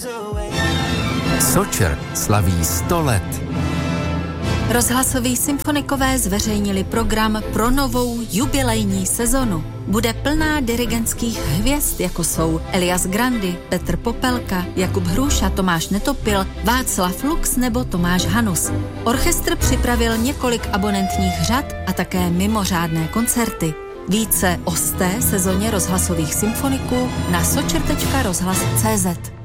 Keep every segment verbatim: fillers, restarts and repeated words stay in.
Sočer slaví sto let. Rozhlasoví symfonikové zveřejnili program pro novou jubilejní sezonu. Bude plná dirigentských hvězd, jako jsou Elias Grandi, Petr Popelka, Jakub Hruša, Tomáš Netopil, Václav Lux nebo Tomáš Hanus. Orchestr připravil několik abonentních řad a také mimořádné koncerty. Více o sté sezóně rozhlasových symfoniků na sočer tečka rozhlas tečka cé zet.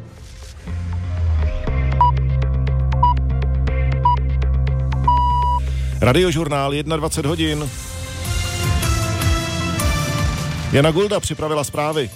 Radiožurnál dvacet jedna hodin. Jana Gulda připravila zprávy.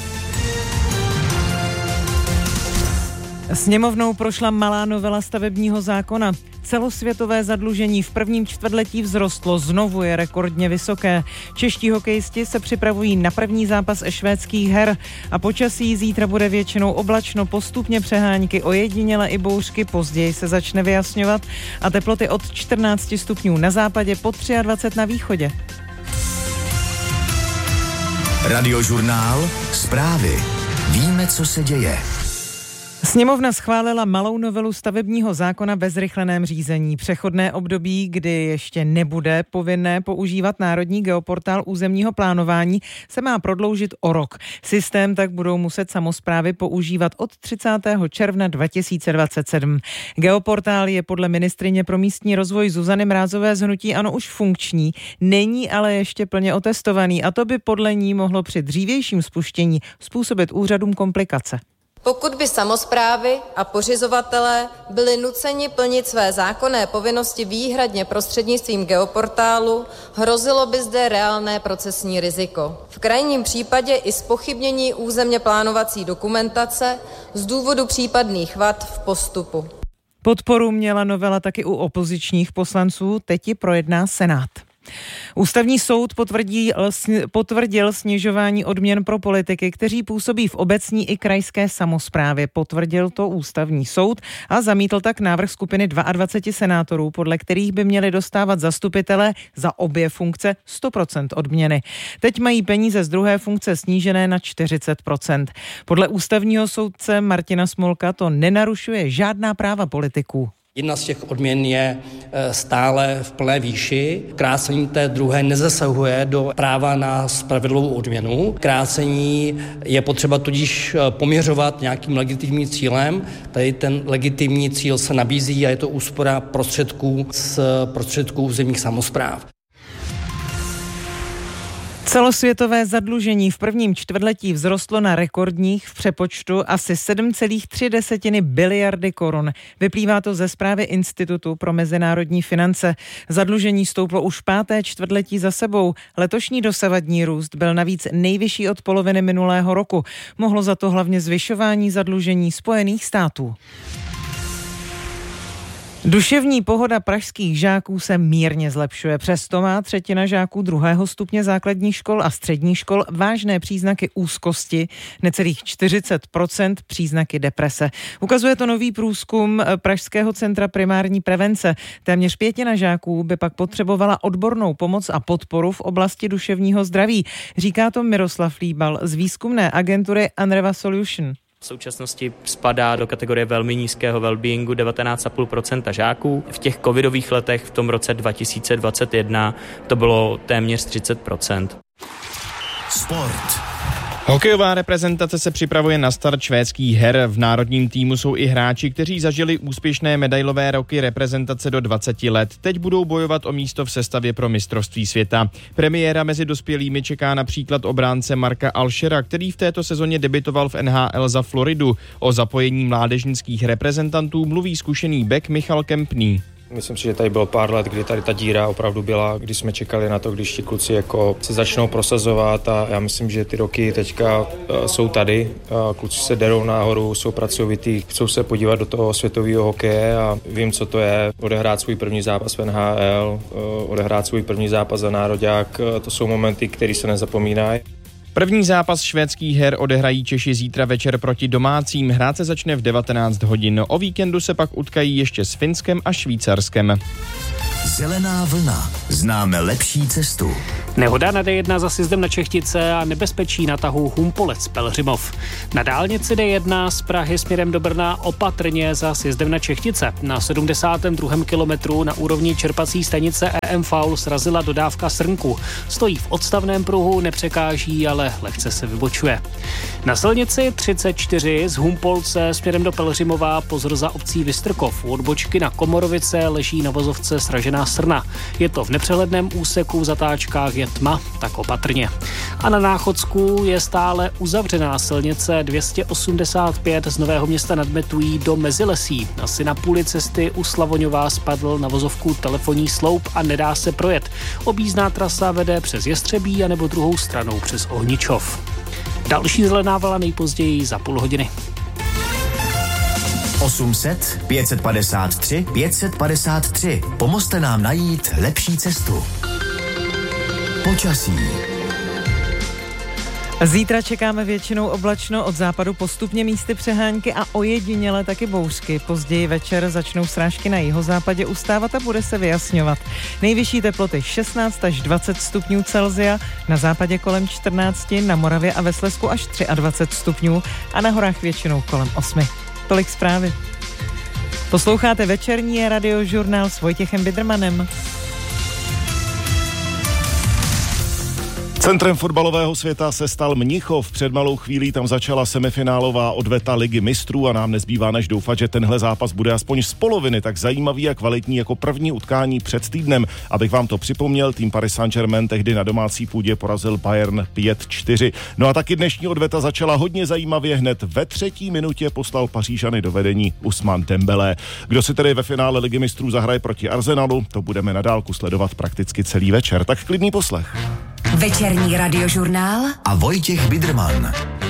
Sněmovnou prošla malá novela stavebního zákona. Celosvětové zadlužení v prvním čtvrtletí vzrostlo, znovu je rekordně vysoké. Čeští hokejisti se připravují na první zápas švédských her a počasí zítra bude většinou oblačno, postupně přehánky, ojediněle i bouřky, později se začne vyjasňovat a teploty od čtrnáct stupňů na západě, po dvacet tři na východě. Radiožurnál, zprávy. Víme, co se děje. Sněmovna schválila malou novelu stavebního zákona ve zrychleném řízení. Přechodné období, kdy ještě nebude povinné používat Národní geoportál územního plánování, se má prodloužit o rok. Systém tak budou muset samosprávy používat od třicátého června dva tisíce dvacet sedm. Geoportál je podle ministryně pro místní rozvoj Zuzany Mrázové z hnutí ANO už funkční, není ale ještě plně otestovaný a to by podle ní mohlo při dřívějším spuštění způsobit úřadům komplikace. Pokud by samosprávy a pořizovatelé byli nuceni plnit své zákonné povinnosti výhradně prostřednictvím geoportálu, hrozilo by zde reálné procesní riziko. V krajním případě i zpochybnění územně plánovací dokumentace z důvodu případných vad v postupu. Podporu měla novela taky u opozičních poslanců, teď ji projedná Senát. Ústavní soud potvrdil, potvrdil snižování odměn pro politiky, kteří působí v obecní i krajské samosprávě. Potvrdil to ústavní soud a zamítl tak návrh skupiny dvacet dva senátorů, podle kterých by měli dostávat zastupitelé za obě funkce sto procent odměny. Teď mají peníze z druhé funkce snížené na čtyřicet procent. Podle ústavního soudce Martina Smolka to nenarušuje žádná práva politiků. Jedna z těch odměn je stále v plné výši. Krácení té druhé nezasahuje do práva na spravedlivou odměnu. Krácení je potřeba tudíž poměřovat nějakým legitimním cílem. Tady ten legitimní cíl se nabízí a je to úspora prostředků z prostředků územních samospráv. Celosvětové zadlužení v prvním čtvrtletí vzrostlo na rekordních v přepočtu asi sedm celá tři biliardy korun. Vyplývá to ze zprávy Institutu pro mezinárodní finance. Zadlužení stouplo už páté čtvrtletí za sebou. Letošní dosavadní růst byl navíc nejvyšší od poloviny minulého roku. Mohlo za to hlavně zvyšování zadlužení Spojených států. Duševní pohoda pražských žáků se mírně zlepšuje. Přesto má třetina žáků druhého stupně základních škol a středních škol vážné příznaky úzkosti, necelých čtyřicet procent příznaky deprese. Ukazuje to nový průzkum Pražského centra primární prevence. Téměř pětina žáků by pak potřebovala odbornou pomoc a podporu v oblasti duševního zdraví. Říká to Miroslav Líbal z výzkumné agentury Anreva Solution. V současnosti spadá do kategorie velmi nízkého wellbeingu devatenáct celá pět procenta žáků. V těch covidových letech v tom roce dva tisíce dvacet jedna to bylo téměř třicet procent. Sport. Hokejová reprezentace se připravuje na start švédských her. V národním týmu jsou i hráči, kteří zažili úspěšné medailové roky reprezentace do dvacet let. Teď budou bojovat o místo v sestavě pro mistrovství světa. Premiéra mezi dospělými čeká například obránce Marka Alšera, který v této sezóně debitoval v N H L za Floridu. O zapojení mládežnických reprezentantů mluví zkušený bek Michal Kempný. Myslím si, že tady bylo pár let, kdy tady ta díra opravdu byla, když jsme čekali na to, když ti kluci jako se začnou prosazovat a já myslím, že ty roky teďka uh, jsou tady. Uh, kluci se derou nahoru, jsou pracovitý, chcou se podívat do toho světového hokeje a vím, co to je odehrát svůj první zápas v N H L, uh, odehrát svůj první zápas za nároďák. Uh, to jsou momenty, které se nezapomínají. První zápas švédských her odehrají Češi zítra večer proti domácím. Hrát se začne v devatenáct hodin. O víkendu se pak utkají ještě s Finskem a Švýcarskem. Zelená vlna. Známe lepší cestu. Nehoda na D jedna za sjezdem na Čechtice a nebezpečí na tahu Humpolec-Pelhřimov. Na dálnici D jedna z Prahy směrem do Brna opatrně za sjezdem na Čechtice. Na sedmdesátém druhém kilometru na úrovni čerpací stanice E M Faul srazila dodávka srnku. Stojí v odstavném pruhu, nepřekáží, ale lehce se vybočuje. Na silnici třicet čtyři z Humpolce směrem do Pelhřimova pozor za obcí Vystrkov. U odbočky na Komorovice leží na vozovce sražená srna. Je to v nepřehledném úseku, v zatáčkách je tma, tak opatrně. A na Náchodsku je stále uzavřená silnice dvě stě osmdesát pět z Nového Města nad Metují do Mezilesí. Asi na půli cesty u Slavoňova spadl na vozovku telefonní sloup a nedá se projet. Objízdná trasa vede přes Jestřebí anebo druhou stranou přes Ohničov. Další zelená vlna nejpozději za půl hodiny. osm set, pět set padesát tři, pět set padesát tři. Pomozte nám najít lepší cestu. Počasí. Zítra čekáme většinou oblačno, od západu postupně místy přehánky a ojediněle taky bouřky. Později večer začnou srážky na jihozápadě ustávat a bude se vyjasňovat. Nejvyšší teploty šestnáct až dvacet stupňů Celsia, na západě kolem čtrnáct, na Moravě a ve Slezsku až dvacet tři stupňů a na horách většinou kolem osm. Tolik zprávy. Posloucháte večerní radiožurnál s Vojtěchem Bidrmanem. Centrem fotbalového světa se stal Mnichov. Před malou chvílí tam začala semifinálová odveta Ligy mistrů a nám nezbývá než doufat, že tenhle zápas bude aspoň z poloviny tak zajímavý a kvalitní jako první utkání před týdnem. Abych vám to připomněl, tým Paris Saint-Germain tehdy na domácí půdě porazil Bayern pět čtyři. No a taky dnešní odveta začala hodně zajímavě. Hned ve třetí minutě poslal Pařížany do vedení Ousmane Dembélé. Kdo si tedy ve finále Ligy mistrů zahraje proti Arsenalu, to budeme na dálku sledovat prakticky celý večer. Tak klidný poslech. Večerní radiožurnál a Vojtěch Bidrman.